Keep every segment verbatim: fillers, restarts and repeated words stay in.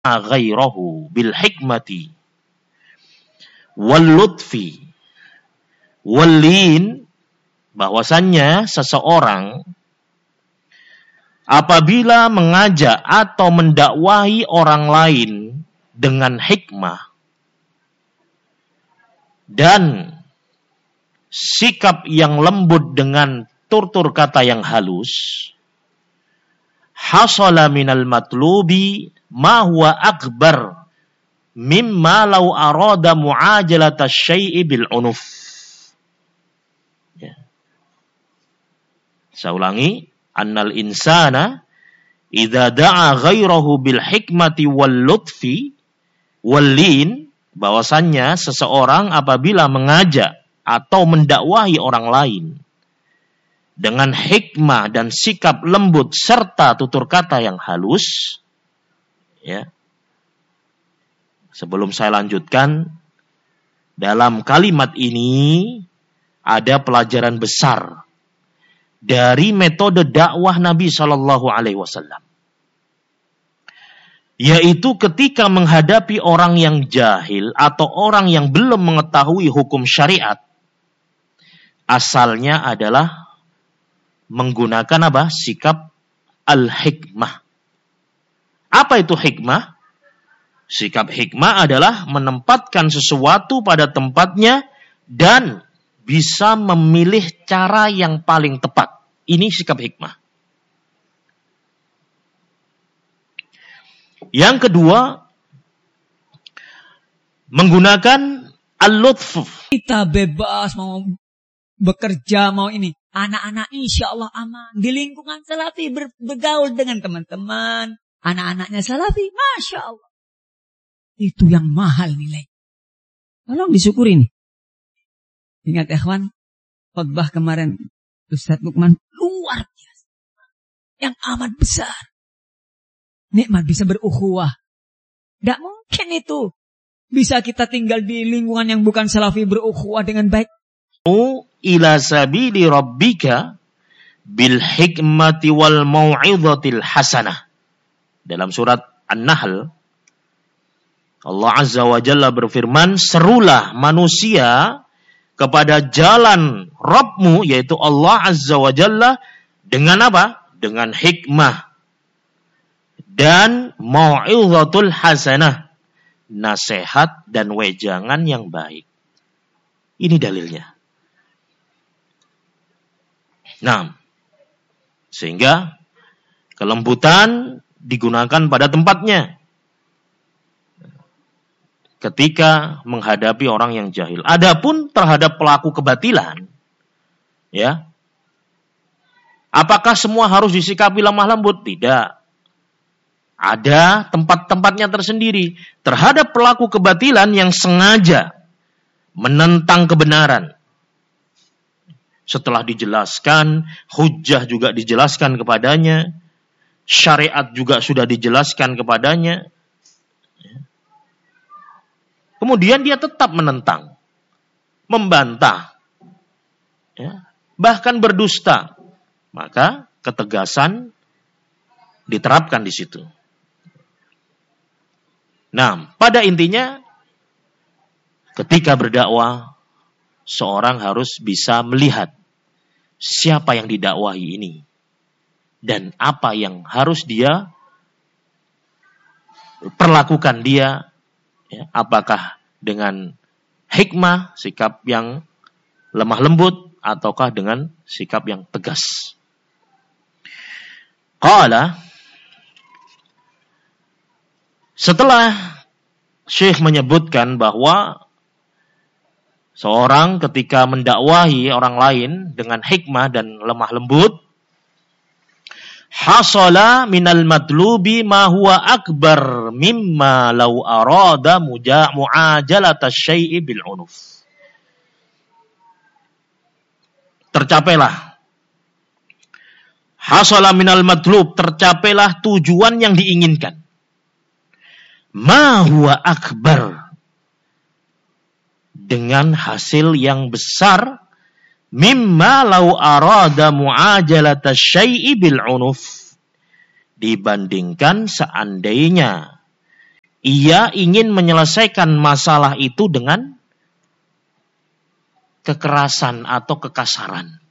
ghairahu bil hikmati wal lutfi wal lin, bahwasannya seseorang apabila mengajak atau mendakwahi orang lain dengan hikmah dan sikap yang lembut dengan tutur kata yang halus, hasala minal matlubi ma huwa akbar mimma law arada muajalata syai'i bil unuf. Ya. Saya ulangi, annal insana idza da'a ghairahu bil hikmati wal lutfi wal lin, bahwasannya seseorang apabila mengajak atau mendakwahi orang lain dengan hikmah dan sikap lembut serta tutur kata yang halus, ya. Sebelum saya lanjutkan, dalam kalimat ini ada pelajaran besar dari metode dakwah Nabi Shallallahu Alaihi Wasallam, yaitu ketika menghadapi orang yang jahil atau orang yang belum mengetahui hukum syariat, asalnya adalah menggunakan apa? Sikap al-hikmah. Apa itu hikmah? Sikap hikmah adalah menempatkan sesuatu pada tempatnya dan bisa memilih cara yang paling tepat. Ini sikap hikmah. Yang kedua, menggunakan al-lutf. Kita bebas mau bekerja, mau ini. Anak-anak insya Allah aman. Di lingkungan salafi ber, bergaul dengan teman-teman. Anak-anaknya salafi, Masya Allah. Itu yang mahal nilai. Tolong disyukuri nih. Ingat ikhwan, khutbah kemarin Ustaz Lukman luar biasa. Yang amat besar. Nikmat bisa berukhuwah. Tidak mungkin itu. Bisa kita tinggal di lingkungan yang bukan salafi berukhuwah dengan baik. Ila sabili rabbika bil hikmati wal mau'izatil hasanah. Dalam surat An-Nahl, Allah Azza wa Jalla berfirman, serulah manusia kepada jalan Rabbmu, yaitu Allah Azza wa Jalla, dengan apa? Dengan hikmah dan mau'izatul hasanah, nasihat dan wejangan yang baik. Ini dalilnya. Nah, sehingga kelembutan digunakan pada tempatnya ketika menghadapi orang yang jahil. Adapun terhadap pelaku kebatilan, ya, apakah semua harus disikapi lemah lembut? Tidak. Ada tempat-tempatnya tersendiri. Terhadap pelaku kebatilan yang sengaja menentang kebenaran, setelah dijelaskan, hujjah juga dijelaskan kepadanya, syariat juga sudah dijelaskan kepadanya, kemudian dia tetap menentang, membantah, ya, bahkan berdusta, maka ketegasan diterapkan di situ. Nah, pada intinya, ketika berdakwah, seorang harus bisa melihat siapa yang didakwahi ini dan apa yang harus dia perlakukan dia, ya, apakah dengan hikmah, sikap yang lemah lembut, ataukah dengan sikap yang tegas. Qala, setelah Syekh menyebutkan bahwa seorang ketika mendakwahi orang lain dengan hikmah dan lemah lembut, hasala minal matlubi ma huwa akbar mimma law arada mu'ajalata syai'i bil unuf. Tercapailah hasala minal matlub, tercapailah tujuan yang diinginkan. Ma huwa akbar, dengan hasil yang besar, mimma law arada mu'ajalata syai'i bil unuf, dibandingkan seandainya ia ingin menyelesaikan masalah itu dengan kekerasan atau kekasaran.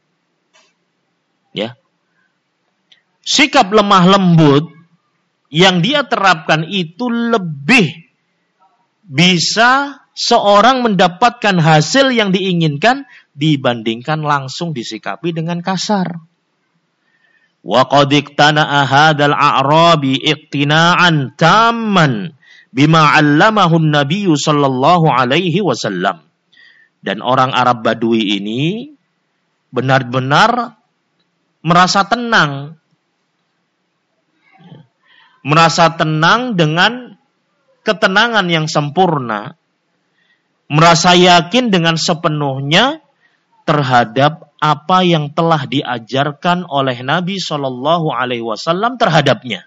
Ya. Sikap lemah lembut yang dia terapkan itu lebih bisa seorang mendapatkan hasil yang diinginkan dibandingkan langsung disikapi dengan kasar. Wa qad iqtana'a hadzal a'rabi iqtina'an tamman bima 'allamahu an-nabiy sallallahu alaihi wasallam. Dan orang Arab Badui ini benar-benar merasa tenang. Merasa tenang dengan ketenangan yang sempurna. Merasa yakin dengan sepenuhnya terhadap apa yang telah diajarkan oleh Nabi Shallallahu Alaihi Wasallam terhadapnya.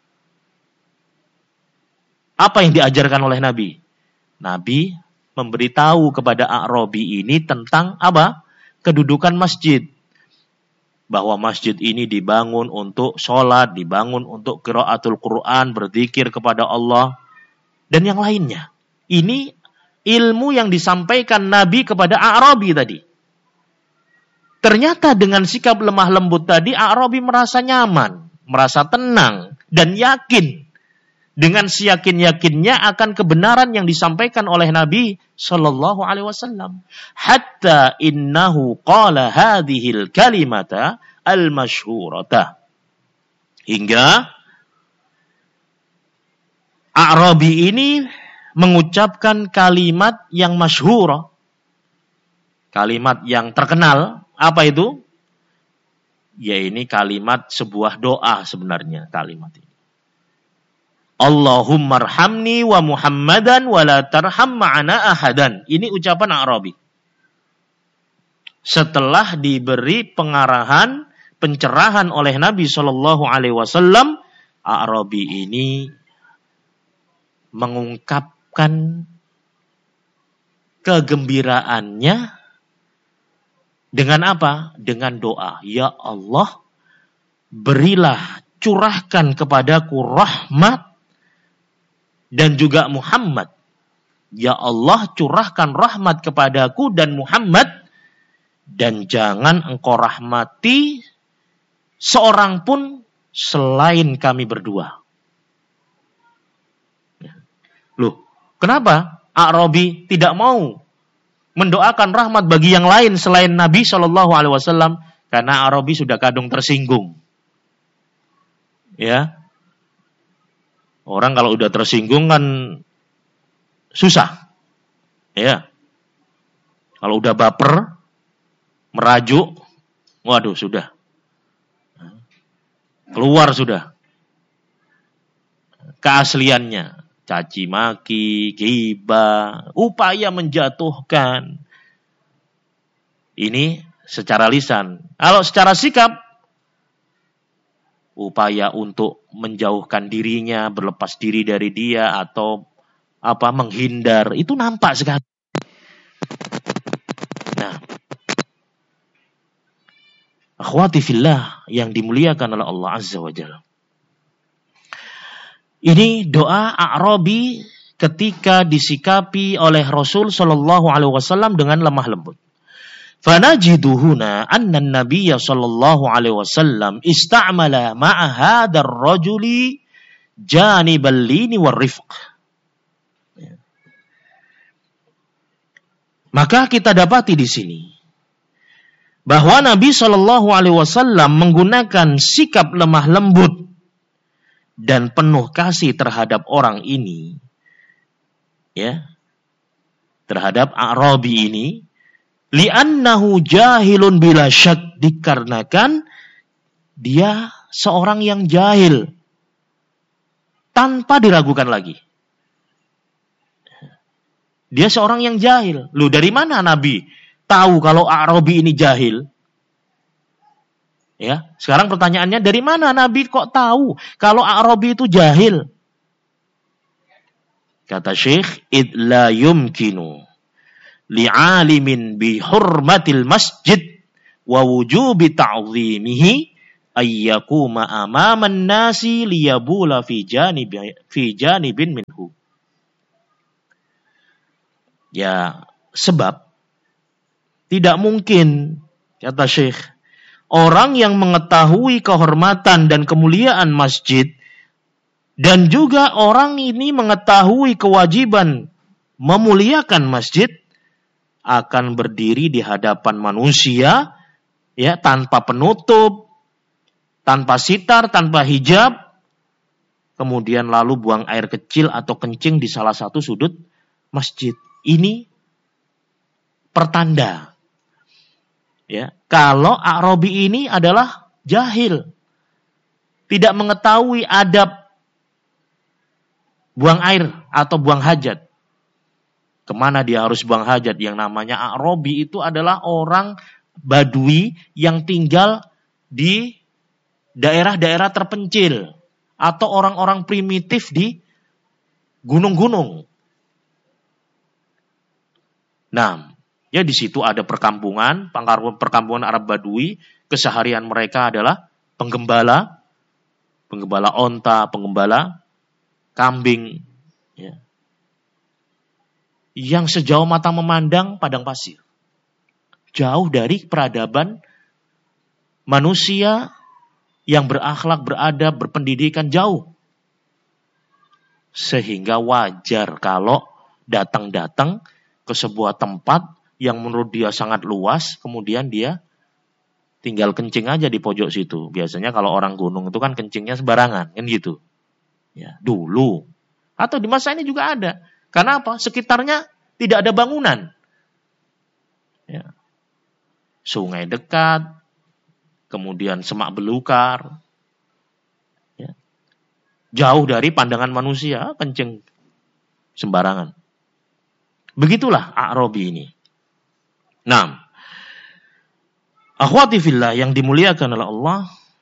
Apa yang diajarkan oleh Nabi? Nabi memberitahu kepada A'rabi ini tentang apa? Kedudukan masjid. Bahwa masjid ini dibangun untuk sholat, dibangun untuk qiraatul Quran, berzikir kepada Allah, dan yang lainnya. Ini ilmu yang disampaikan Nabi kepada A'rabi tadi. Ternyata dengan sikap lemah lembut tadi, A'rabi merasa nyaman, merasa tenang, dan yakin. Dengan seyakin-yakinnya akan kebenaran yang disampaikan oleh Nabi Sallallahu Alaihi Wasallam. Hatta innahu qala hadhil kalimata al-masyhurata. Hingga A'rabi ini mengucapkan kalimat yang masyhur. Kalimat yang terkenal. Apa itu? Ya ini kalimat sebuah doa sebenarnya kalimat ini. Allahumma arhamni wa Muhammadan wa la tarham ma'ana ahadan. Ini ucapan A'rabi. Setelah diberi pengarahan, pencerahan oleh Nabi Shallallahu Alaihi Wasallam, A'rabi ini mengungkapkan kegembiraannya dengan apa? Dengan doa. Ya Allah, berilah, curahkan kepadaku rahmat dan juga Muhammad. Ya Allah, curahkan rahmat kepadaku dan Muhammad, dan jangan engkau rahmati seorang pun selain kami berdua. Loh, kenapa A'rabi tidak mau mendoakan rahmat bagi yang lain selain Nabi Shallallahu Alaihi Wasallam? Karena A'rabi sudah kadung tersinggung. Ya, orang kalau udah tersinggung kan susah. Ya. Kalau udah baper, merajuk, waduh sudah. Keluar sudah. Keasliannya. Caci maki, ghibah, upaya menjatuhkan. Ini secara lisan. Kalau secara sikap, upaya untuk menjauhkan dirinya, berlepas diri dari dia, atau apa menghindar, itu nampak sekali. Nah, akhwati fillah yang dimuliakan oleh Allah Azza wa Jalla. Ini doa A'rabi ketika disikapi oleh Rasul Shallallahu Alaihi Wasallam dengan lemah lembut. Fanajiduhuna anna an-nabiyya sallallahu alaihi wasallam ista'mala ma'a hadzal rajuli janibal lini war rifq. Maka kita dapati di sini bahwa Nabi sallallahu alaihi wasallam menggunakan sikap lemah lembut dan penuh kasih terhadap orang ini, ya, terhadap A'rabi ini. Li'annahu jahilun bila syak, dikarenakan dia seorang yang jahil tanpa diragukan lagi. Dia seorang yang jahil. Loh, dari mana Nabi tahu kalau A'rabi ini jahil? Ya, sekarang pertanyaannya, dari mana Nabi kok tahu kalau A'rabi itu jahil? Kata Syekh, id la yumkinu li'alimin bi hurmatil masjid wa wujubi ta'zimihi ayyakuma amaman nasi liyabula fi janib fi janibin minhu. Ya, sebab tidak mungkin, kata Syekh, orang yang mengetahui kehormatan dan kemuliaan masjid dan juga orang ini mengetahui kewajiban memuliakan masjid akan berdiri di hadapan manusia ya tanpa penutup, tanpa sitar, tanpa hijab, kemudian lalu buang air kecil atau kencing di salah satu sudut masjid. Ini pertanda ya kalau A'rabi ini adalah jahil, tidak mengetahui adab buang air atau buang hajat. Kemana dia harus buang hajat? Yang namanya A'rabi itu adalah orang Badui yang tinggal di daerah-daerah terpencil atau orang-orang primitif di gunung-gunung. Nah, ya di situ ada perkampungan, perkampungan Arab Badui, keseharian mereka adalah penggembala, penggembala onta, penggembala kambing, ya. Yang sejauh mata memandang padang pasir. Jauh dari peradaban manusia yang berakhlak, beradab, berpendidikan, jauh. Sehingga wajar kalau datang-datang ke sebuah tempat yang menurut dia sangat luas, kemudian dia tinggal kencing aja di pojok situ. Biasanya kalau orang gunung itu kan kencingnya sembarangan, kan gitu. Ya, dulu. Atau di masa ini juga ada. Karena apa? Sekitarnya tidak ada bangunan. Ya. Sungai dekat, kemudian semak belukar. Ya. Jauh dari pandangan manusia, kencing sembarangan. Begitulah A'rabi ini. Nah, akhwati fillah yang dimuliakan oleh Allah,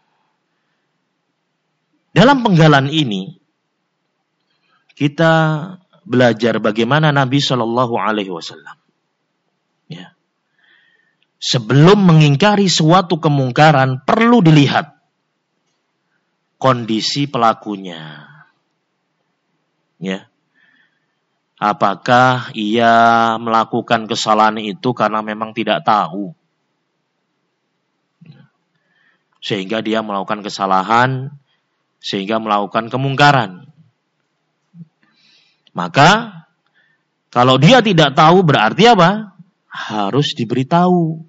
dalam penggalan ini kita belajar bagaimana Nabi Shallallahu Alaihi Wasallam, ya, sebelum mengingkari suatu kemungkaran perlu dilihat kondisi pelakunya, ya. Apakah ia melakukan kesalahan itu karena memang tidak tahu, sehingga dia melakukan kesalahan, sehingga melakukan kemungkaran. Maka kalau dia tidak tahu berarti apa? Harus diberitahu,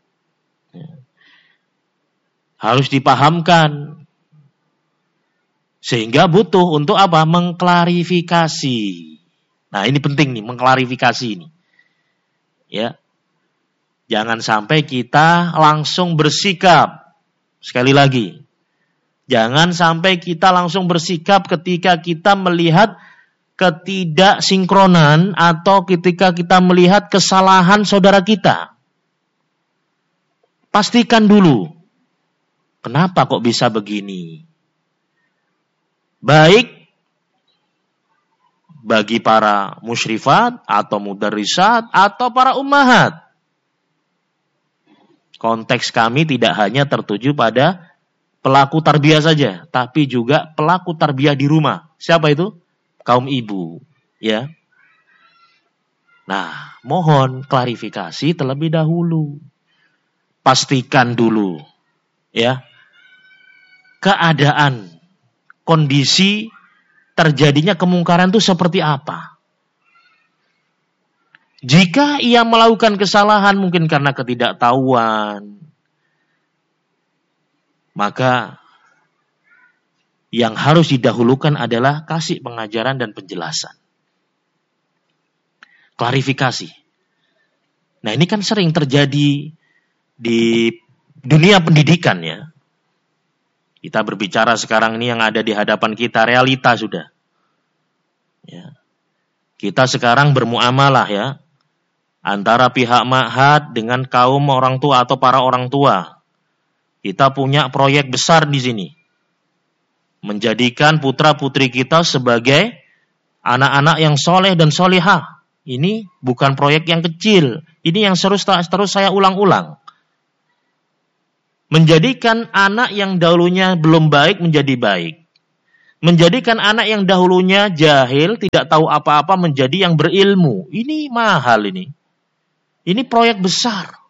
harus dipahamkan, sehingga butuh untuk apa? Mengklarifikasi. Nah, ini penting nih, mengklarifikasi ini. Ya. Jangan sampai kita langsung bersikap. Sekali lagi. Jangan sampai kita langsung bersikap ketika kita melihat ketidaksinkronan atau ketika kita melihat kesalahan saudara kita. Pastikan dulu. Kenapa kok bisa begini? Baik bagi para musyrifat atau mudarrisat atau para ummahat. Konteks kami tidak hanya tertuju pada pelaku tarbiyah saja, tapi juga pelaku tarbiyah di rumah. Siapa itu? Kaum ibu, ya. Nah, mohon klarifikasi terlebih dahulu. Pastikan dulu, ya, keadaan, kondisi terjadinya kemungkaran itu seperti apa. Jika ia melakukan kesalahan mungkin karena ketidaktahuan, maka yang harus didahulukan adalah kasih pengajaran dan penjelasan. Klarifikasi. Nah, ini kan sering terjadi di dunia pendidikan, ya. Kita berbicara sekarang ini yang ada di hadapan kita, realita sudah. Ya. Kita sekarang bermuamalah, ya, antara pihak ma'had dengan kaum orang tua atau para orang tua. Kita punya proyek besar di sini. Menjadikan putra-putri kita sebagai anak-anak yang soleh dan solihah. Ini bukan proyek yang kecil. Ini yang terus, terus saya ulang-ulang. Menjadikan anak yang dahulunya belum baik menjadi baik. Menjadikan anak yang dahulunya jahil, tidak tahu apa-apa menjadi yang berilmu. Ini mahal ini. Ini proyek besar.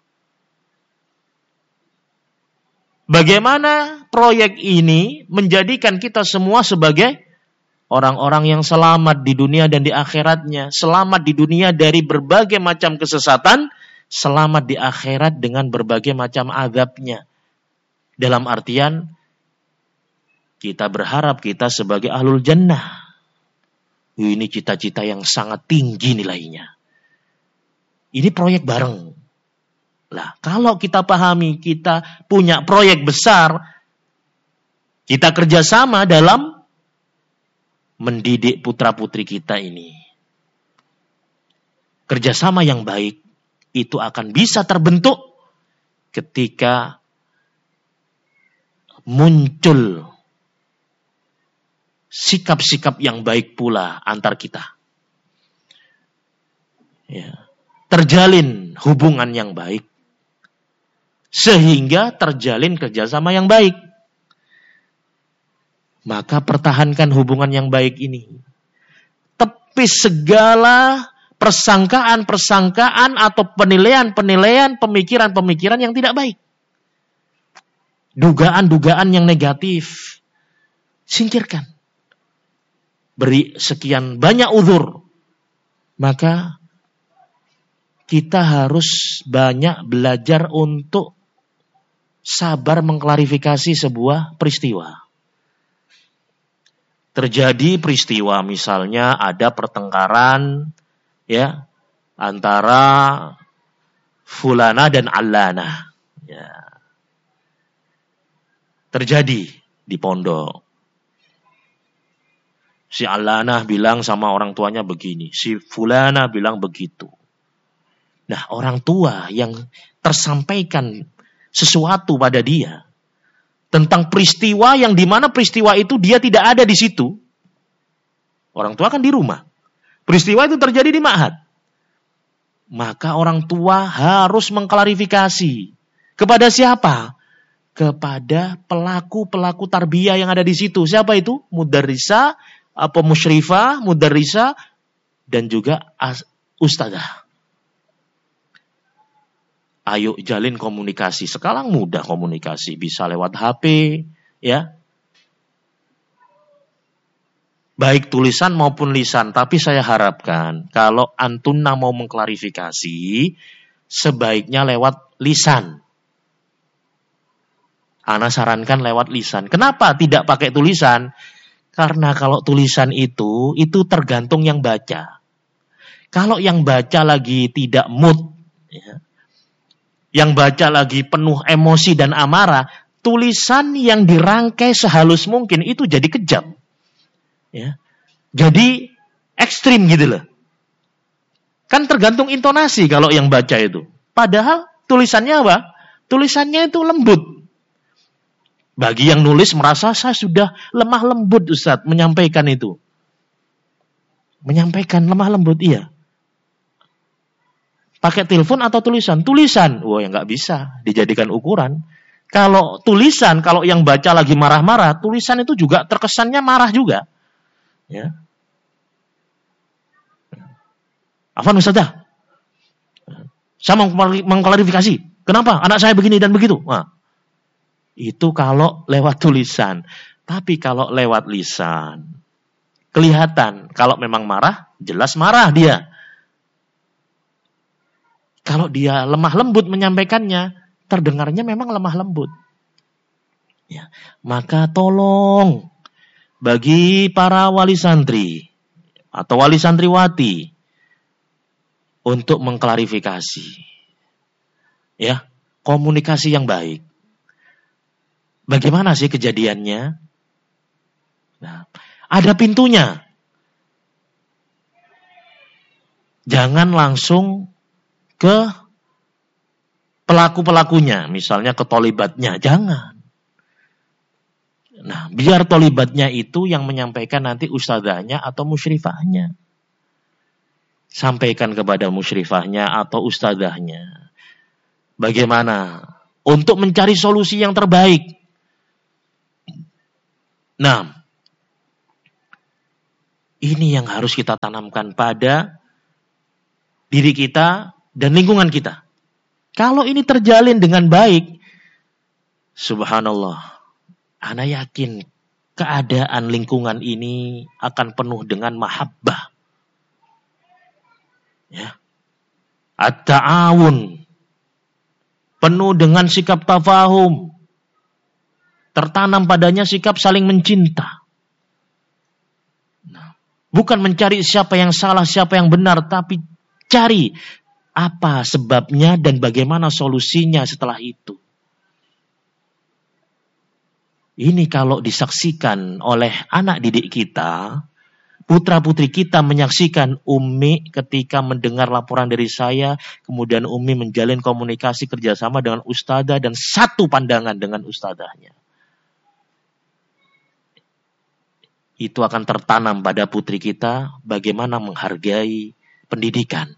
Bagaimana proyek ini menjadikan kita semua sebagai orang-orang yang selamat di dunia dan di akhiratnya. Selamat di dunia dari berbagai macam kesesatan, selamat di akhirat dengan berbagai macam azabnya. Dalam artian, kita berharap kita sebagai ahlul jannah. Ini cita-cita yang sangat tinggi nilainya. Ini proyek bareng. Lah, kalau kita pahami kita punya proyek besar, kita kerjasama dalam mendidik putra-putri kita ini. Kerjasama yang baik itu akan bisa terbentuk ketika muncul sikap-sikap yang baik pula antar kita. Ya. Terjalin hubungan yang baik. Sehingga terjalin kerjasama yang baik. Maka pertahankan hubungan yang baik ini. Tepis segala persangkaan-persangkaan atau penilaian-penilaian, pemikiran-pemikiran yang tidak baik. Dugaan-dugaan yang negatif. Singkirkan. Beri sekian banyak uzur, maka kita harus banyak belajar untuk sabar mengklarifikasi sebuah peristiwa. Terjadi peristiwa misalnya ada pertengkaran ya antara fulana dan allana. Ya. Terjadi di pondok. Si Alana bilang sama orang tuanya begini. Si Fulana bilang begitu. Nah, orang tua yang tersampaikan sesuatu pada dia. Tentang peristiwa yang dimana peristiwa itu dia tidak ada di situ. Orang tua kan di rumah. Peristiwa itu terjadi di ma'had. Maka orang tua harus mengklarifikasi. Kepada siapa? Kepada pelaku-pelaku tarbiyah yang ada di situ. Siapa itu? Mudarrisah, apa musyrifah, mudarrisah, dan juga ustadzah. Ayo jalin komunikasi. Sekarang mudah komunikasi, bisa lewat H P, ya. Baik tulisan maupun lisan. Tapi saya harapkan kalau antunna mau mengklarifikasi, sebaiknya lewat lisan. Ana sarankan lewat lisan. Kenapa tidak pakai tulisan? Karena kalau tulisan itu, itu tergantung yang baca. Kalau yang baca lagi tidak mood, ya, yang baca lagi penuh emosi dan amarah, tulisan yang dirangkai sehalus mungkin itu jadi kejam. Ya. Jadi ekstrim gitu loh. Kan tergantung intonasi kalau yang baca itu. Padahal tulisannya apa? Tulisannya itu lembut. Bagi yang nulis merasa saya sudah lemah lembut Ustaz menyampaikan itu. Menyampaikan lemah lembut, iya. Pakai telepon atau tulisan? Tulisan. Wah, yang nggak bisa dijadikan ukuran. Kalau tulisan, kalau yang baca lagi marah-marah, tulisan itu juga terkesannya marah juga. Ya. Afwan Ustazah. Saya mau mengklarifikasi. Kenapa anak saya begini dan begitu? Nah, itu kalau lewat tulisan. Tapi kalau lewat lisan, kelihatan. Kalau memang marah, jelas marah dia. Kalau dia lemah lembut menyampaikannya, terdengarnya memang lemah lembut. Ya, maka tolong bagi para wali santri atau wali santriwati untuk mengklarifikasi, ya, komunikasi yang baik. Bagaimana sih kejadiannya? Nah, ada pintunya. Jangan langsung ke pelaku-pelakunya, misalnya ke tolibatnya, jangan. Nah, biar tolibatnya itu yang menyampaikan nanti ustadzahnya atau musyrifahnya. Sampaikan kepada musyrifahnya atau ustadzahnya. Bagaimana untuk mencari solusi yang terbaik. Nah, ini yang harus kita tanamkan pada diri kita dan lingkungan kita. Kalau ini terjalin dengan baik, subhanallah, ana yakin keadaan lingkungan ini akan penuh dengan mahabbah. Ya. At-ta'awun, penuh dengan sikap tafahum, tertanam padanya sikap saling mencinta. Nah, bukan mencari siapa yang salah, siapa yang benar, tapi cari apa sebabnya dan bagaimana solusinya setelah itu. Ini kalau disaksikan oleh anak didik kita, putra-putri kita menyaksikan Umi ketika mendengar laporan dari saya, kemudian Umi menjalin komunikasi kerjasama dengan ustadzah dan satu pandangan dengan ustadzahnya. Itu akan tertanam pada putri kita bagaimana menghargai pendidikan.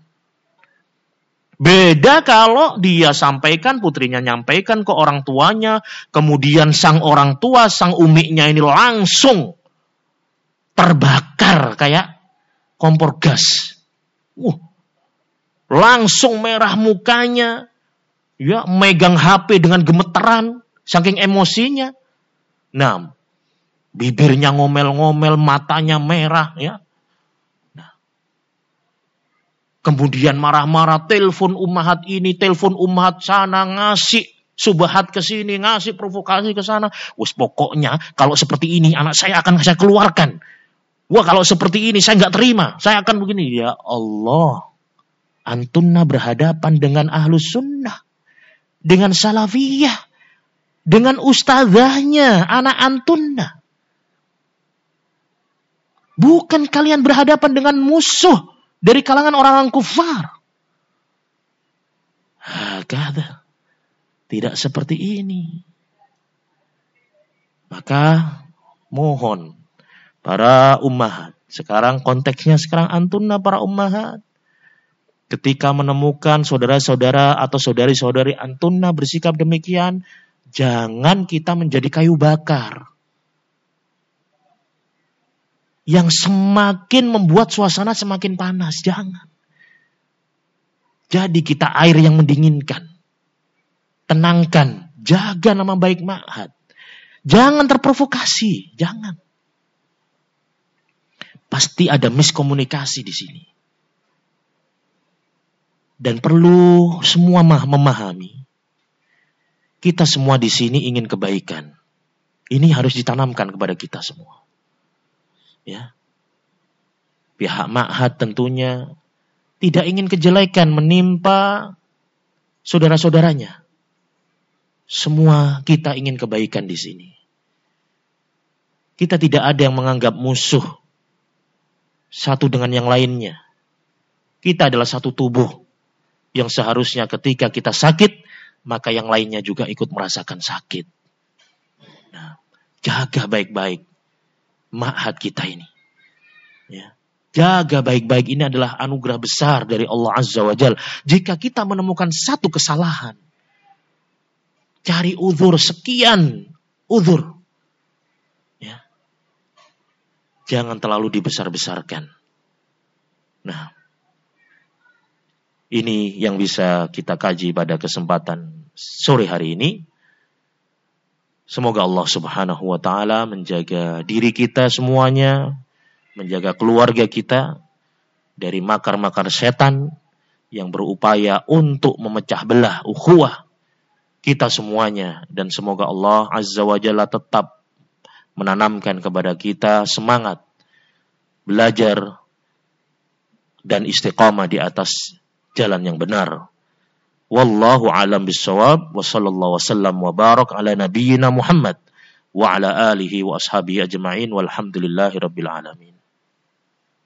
Beda kalau dia sampaikan, putrinya nyampaikan ke orang tuanya, kemudian sang orang tua, sang umiknya ini langsung terbakar kayak kompor gas. Uh, langsung merah mukanya, ya megang H P dengan gemeteran, saking emosinya. Nah, bibirnya ngomel-ngomel, matanya merah, ya. Nah. Kemudian marah-marah, telepon ummahat ini, telepon ummahat sana, ngasih subhat ke sini, ngasih provokasi ke sana. Wes pokoknya kalau seperti ini anak saya akan saya keluarkan. Wah kalau seperti ini saya nggak terima, saya akan begini. Ya Allah, antunna berhadapan dengan ahlus sunnah, dengan salafiyah, dengan ustazahnya, anak antunna. Bukan kalian berhadapan dengan musuh dari kalangan orang-orang kufar. Hakadha. Tidak seperti ini. Maka mohon para ummahat. Sekarang konteksnya sekarang antunna para ummahat. Ketika menemukan saudara-saudara atau saudari-saudari antunna bersikap demikian, jangan kita menjadi kayu bakar yang semakin membuat suasana semakin panas. Jangan. Jadi kita air yang mendinginkan. Tenangkan. Jaga nama baik ma'had. Jangan terprovokasi. Jangan. Pasti ada miskomunikasi di sini. Dan perlu semua memahami. Kita semua di sini ingin kebaikan. Ini harus ditanamkan kepada kita semua. Ya, pihak ma'had tentunya tidak ingin kejelekan menimpa saudara-saudaranya. Semua kita ingin kebaikan di sini. Kita tidak ada yang menganggap musuh satu dengan yang lainnya. Kita adalah satu tubuh yang seharusnya ketika kita sakit, maka yang lainnya juga ikut merasakan sakit. Nah, jaga baik-baik ma'had kita ini. Ya. Jaga baik-baik, ini adalah anugerah besar dari Allah Azza wa Jalla. Jika kita menemukan satu kesalahan, cari uzur sekian uzur. Ya. Jangan terlalu dibesar-besarkan. Nah, ini yang bisa kita kaji pada kesempatan sore hari ini. Semoga Allah Subhanahu wa taala menjaga diri kita semuanya, menjaga keluarga kita dari makar-makar setan yang berupaya untuk memecah belah ukhuwah kita semuanya, dan semoga Allah Azza wa Jalla tetap menanamkan kepada kita semangat belajar dan istiqamah di atas jalan yang benar. Wallahu a'lam bissawab, wa sallallahu wasallam wa barak ala nabiyyina Muhammad wa ala alihi wa ashabihi ajma'in walhamdulillahi rabbil alamin.